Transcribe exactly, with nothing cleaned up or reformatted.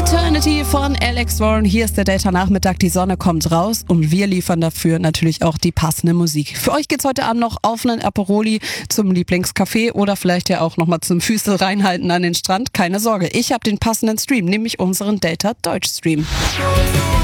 Eternity von Alex Warren. Hier ist der Data-Nachmittag. Die Sonne kommt raus und wir liefern dafür natürlich auch die passende Musik. Für euch geht's heute Abend noch auf einen Aperoli zum Lieblingscafé oder vielleicht ja auch nochmal zum Füße reinhalten an den Strand. Keine Sorge, ich habe den passenden Stream, nämlich unseren Data Deutsch Stream.